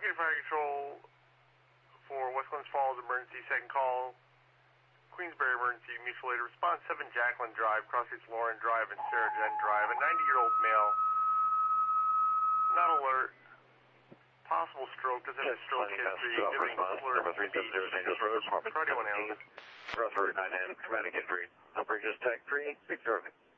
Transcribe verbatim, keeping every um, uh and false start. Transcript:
Okay, Fire Control for West Glens Falls emergency, second call. Queensbury emergency, mutual aid response, seven Jacqueline Drive, cross streets Lauren Drive and Sarah Jen Drive. A ninety-year-old male, not alert, possible stroke, doesn't have stroke history, giving slurred speech. Cardio one ambulance. Rough Route nine M, traumatic injury. Operations Tech three, speak shortly.